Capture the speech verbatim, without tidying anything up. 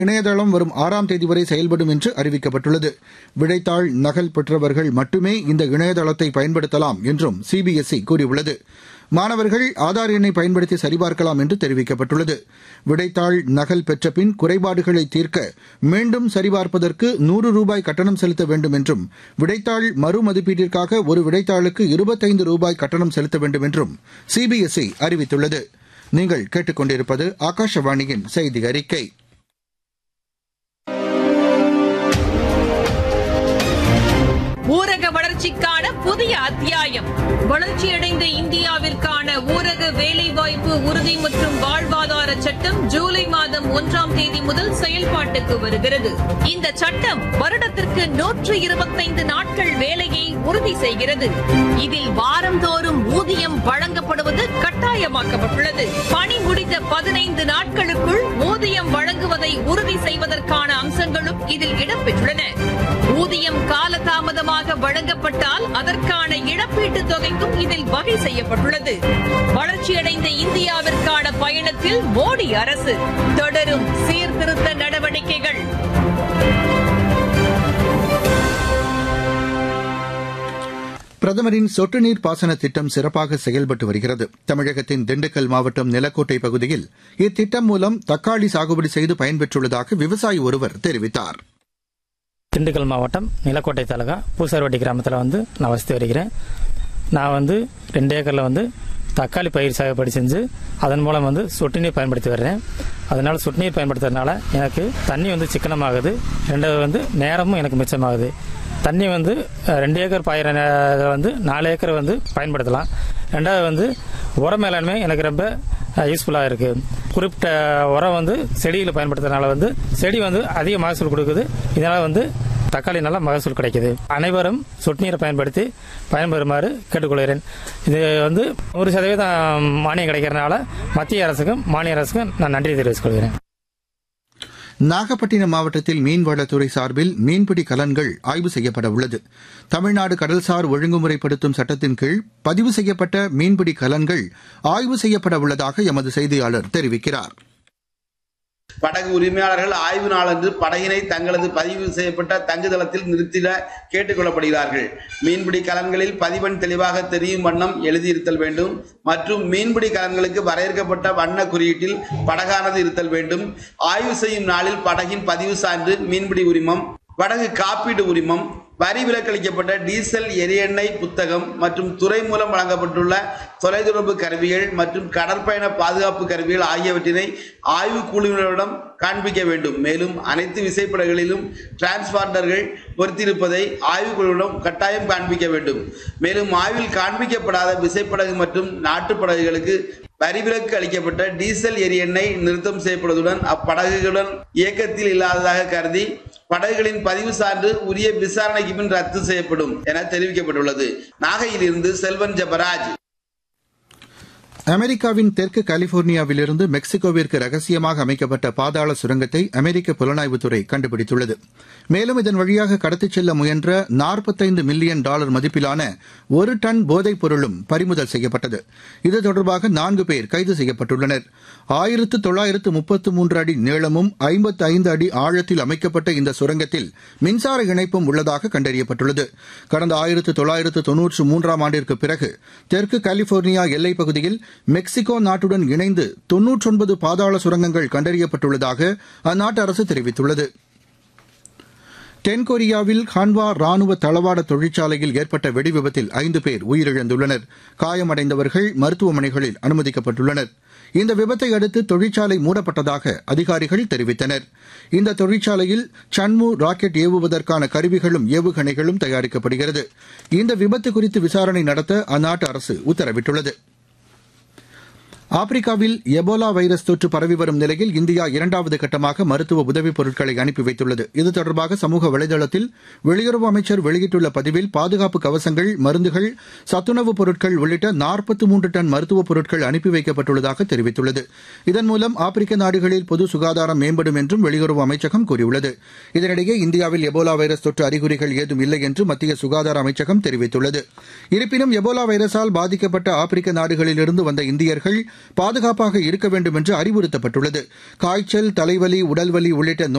இணையதளம் வரும் ஆறாம் தேதி வரை செயல்படும் என்று அறிவிக்கப்பட்டுள்ளது. விடைத்தாள் நகல் பெற்றவர்கள் மட்டுமே இந்த இணையதளத்தை பயன்படுத்தலாம் என்றும் சிபிஎஸ்இ கூறியுள்ளது. மாணவர்கள் ஆதார் எண்ணை பயன்படுத்தி சரிபார்க்கலாம் என்று தெரிவிக்கப்பட்டுள்ளது. விடைத்தாள் நகல் பெற்ற பின் குறைபாடுகளை தீர்க்க மீண்டும் சரிபார்ப்பதற்கு நூறு ரூபாய் கட்டணம் செலுத்த வேண்டும் என்றும், விடைத்தாள் மறுமதிப்பீட்டிற்காக ஒரு விடைத்தாளுக்கு இருபத்தைந்து ரூபாய் கட்டணம் செலுத்த வேண்டும் என்றும் சிபிஎஸ்இ அறிவித்துள்ளது. நீங்கள் கேட்டுக் கொண்டிருப்பது ஆகாஷவாணியின் செய்தி அறிக்கை. ஊரக வளர்ச்சிக்கான புதிய அத்தியாயம். வளர்ச்சியடைந்த இந்தியாவிற்கான ஊரக வேலைவாய்ப்பு உறுதி மற்றும் வாழ்வாதார சட்டம் ஜூலை மாதம் ஒன்றாம் தேதி முதல் செயல்பாட்டுக்கு வருகிறது. இந்த சட்டம் வருடத்திற்கு நூற்று இருபத்தைந்து நாட்கள் வேலையை உறுதி செய்கிறது. இதில் வாரந்தோறும் ஊதியம் வழங்கப்படுவது கட்டாயமாக்கப்பட்டுள்ளது. பணி முடிந்த பதினைந்து நாட்களுக்குள் ஊதியம் வழங்குவதை உறுதி செய்வதற்கான அம்சங்களும் இதில் இடம்பெற்றுள்ளன. ஊதியம் காலதாமதமாக வழங்கப்பட்டால் அதற்கான இழப்பீட்டுத் தொகைக்கும் இதில் வகை செய்யப்பட்டுள்ளது. வளர்ச்சியடைந்த இந்தியாவிற்கான பயணத்தில் மோடி அரசு தொடரும் சீர்திருத்த நடவடிக்கைகள். பிரதமரின் சொட்டு நீர் பாசன திட்டம் சிறப்பாக செயல்பட்டு வருகிறது. தமிழகத்தின் திண்டுக்கல் மாவட்டம் நிலக்கோட்டை பகுதியில் இத்திட்டம் மூலம் தக்காளி சாகுபடி செய்து பயன்பெற்றுள்ளதாக விவசாயி ஒருவர் தெரிவித்தார். திண்டுக்கல் மாவட்டம் நிலக்கோட்டை தாலுகா பூசார்வட்டி கிராமத்தில் வந்து நான் வசித்து வருகிறேன். நான் வந்து ரெண்டு ஏக்கரில் வந்து தக்காளி பயிர் சாகுபடி செஞ்சு அதன் மூலம் வந்து சொட்டு நீர் பயன்படுத்தி வர்றேன். அதனால் சொட்டு நீர் பயன்படுத்துறதுனால எனக்கு தண்ணி வந்து சிக்கனமாகுது. ரெண்டாவது வந்து நேரமும் எனக்கு மிச்சமாகுது. தண்ணி வந்து ரெண்டு ஏக்கர் பயிர வந்து நாலு ஏக்கர் வந்து பயன்படுத்தலாம். ரெண்டாவது வந்து உர மேலாண்மை எனக்கு ரொம்ப யூஸ்ஃபுல்லாக இருக்குது. குறிப்பிட்ட உரம் வந்து செடியில் பயன்படுத்துறதுனால வந்து செடி வந்து அதிக மகசூல் கொடுக்குது. இதனால் வந்து தக்காளி நல்லா மகசூல் கிடைக்குது. அனைவரும் சொட்டு நீரை பயன்படுத்தி பயன்பெறுமாறு கேட்டுக்கொள்கிறேன். இது வந்து நூறு சதவீதம் மானியம் கிடைக்கிறதுனால மத்திய அரசுக்கும் மாநில அரசுக்கும் நான் நன்றி தெரிவித்துக் கொள்கிறேன். நாகப்பட்டினம் மாவட்டத்தில் மீன்வளத்துறை சார்பில் மீன்பிடி கலன்கள் ஆய்வு செய்யப்பட உள்ளது. தமிழ்நாடு கடல்சார் ஒழுங்குமுறைப்படுத்தும் சட்டத்தின் கீழ் பதிவு செய்யப்பட்ட மீன்பிடி கலன்கள் ஆய்வு செய்யப்பட உள்ளதாக எமது செய்தியாளர் தெரிவிக்கிறார். படகு உரிமையாளர்கள் ஆய்வு நாளன்று படகினை தங்களது பதிவு செய்யப்பட்ட தங்குதளத்தில் நிறுத்திட கேட்டுக் கொள்ளப்படுகிறார்கள். மீன்பிடி கலன்களில் பதிவெண் தெளிவாக தெரியும் வண்ணம் எழுதியிருத்தல் வேண்டும் மற்றும் மீன்பிடி கலன்களுக்கு வரையறுக்கப்பட்ட வண்ண குறியீட்டில் படகானது இருத்தல் வேண்டும். ஆய்வு செய்யும் நாளில் படகின் பதிவு சான்று, மீன்பிடி உரிமம், படகு காப்பீடு உரிமம், வரி விலக்களிக்கப்பட்ட டீசல் எரியெண்ணெய் புத்தகம் மற்றும் துறை மூலம் வழங்கப்பட்டுள்ள தொலைத்தொடர்பு கருவிகள் மற்றும் கடற்பயண பாதுகாப்பு கருவிகள் ஆகியவற்றினை ஆய்வு குழுவினரிடம் காண்பிக்க வேண்டும். மேலும் அனைத்து விசைப்படகுகளிலும் டிரான்ஸ்பாண்டர்கள் பொருத்தியிருப்பதை ஆய்வு குழுவிடம் கட்டாயம் காண்பிக்க வேண்டும். மேலும் ஆய்வில் காண்பிக்கப்படாத விசைப்படகு மற்றும் நாட்டுப்படகுகளுக்கு வரிவிலக்கு அளிக்கப்பட்ட டீசல் எரியெண்ணெய் நிறுத்தம் செய்யப்படுவதுடன் அப்படகுகளுடன் இயக்கத்தில் இல்லாததாக கருதி படகுகளின் பதிவு சான்று உரிய விசாரணைக்கு பின் ரத்து செய்யப்படும் என தெரிவிக்கப்பட்டுள்ளது. நாகையிலிருந்து செல்வன் ஜபராஜ். அமெரிக்காவின் தெற்கு கலிபோர்னியாவிலிருந்து மெக்சிகோவிற்கு ரகசியமாக அமைக்கப்பட்ட பாதாள சுரங்கத்தை அமெரிக்க புலனாய்வுத்துறை கண்டுபிடித்துள்ளது. மேலும் இதன் வழியாக கடத்திச் செல்ல முயன்ற நாற்பத்தைந்து மில்லியன் டாலர் மதிப்பிலான ஒரு டன் போதைப் பொருளும் பறிமுதல் செய்யப்பட்டது. இது தொடர்பாக நான்கு பேர் கைது செய்யப்பட்டுள்ளனர். ஆயிரத்து தொள்ளாயிரத்து முப்பத்து மூன்று அடி நீளமும் ஐம்பத்து ஐந்து அடி ஆழத்தில் அமைக்கப்பட்ட இந்த சுரங்கத்தில் மின்சார இணைப்பும் உள்ளதாக கண்டறியப்பட்டுள்ளது. கடந்த ஆயிரத்து தொள்ளாயிரத்து தொன்னூற்று மூன்றாம் ஆண்டிற்கு பிறகு தெற்கு கலிபோர்னியா எல்லைப் பகுதியில் மெக்சிகோ நாட்டுடன் இணைந்து தொன்னூற்றொன்பது பாதாள சுரங்கங்கள் கண்டறியப்பட்டுள்ளதாக அந்நாட்டு அரசு தெரிவித்துள்ளது. தென்கொரியாவில் ஹான்வா ராணுவ தளவாட தொழிற்சாலையில் ஏற்பட்ட வெடிவிபத்தில் ஐந்து பேர் உயிரிழந்துள்ளனர். காயமடைந்தவர்கள் மருத்துவமனைகளில் அனுமதிக்கப்பட்டுள்ளனர். இந்த விபத்தை அடுத்து தொழிற்சாலை மூடப்பட்டதாக அதிகாரிகள் தெரிவித்தனர். இந்த தொழிற்சாலையில் சன்மு ராக்கெட் ஏவுவதற்கான கருவிகளும் ஏவுகணைகளும் தயாரிக்கப்படுகிறது. இந்த விபத்து குறித்து விசாரணை நடத்த அந்நாட்டு அரசு உத்தரவிட்டுள்ளது. ஆப்பிரிக்காவில் எபோலா வைரஸ் தொற்று பரவி வரும் நிலையில் இந்தியா இரண்டாவது கட்டமாக மருத்துவ உதவிப் பொருட்களை அனுப்பி வைத்துள்ளது. இது தொடர்பாக சமூக வலைதளத்தில் வெளியுறவு அமைச்சர் வெளியிட்டுள்ள பதிவில் பாதுகாப்பு கவசங்கள், மருந்துகள், சத்துணவுப் பொருட்கள் உள்ளிட்ட நாற்பத்தி மூன்று டன் மருத்துவப் பொருட்கள் அனுப்பி வைக்கப்பட்டுள்ளதாக தெரிவித்துள்ளது. இதன் மூலம் ஆப்பிரிக்க நாடுகளில் பொது சுகாதாரம் மேம்படும் என்றும் வெளியுறவு அமைச்சகம் கூறியுள்ளது. இதனிடையே இந்தியாவில் எபோலா வைரஸ் தொற்று அறிகுறிகள் ஏதும் இல்லை என்று மத்திய சுகாதார அமைச்சகம் தெரிவித்துள்ளது. இருப்பினும் எபோலா வைரஸால் பாதிக்கப்பட்ட ஆப்பிரிக்க நாடுகளிலிருந்து வந்த இந்தியர்கள் பாதுகாப்பாக இருக்க வேண்டும் என்று அறிவுறுத்தப்பட்டுள்ளது. காய்ச்சல், தலைவலி, உடல்வலி உள்ளிட்ட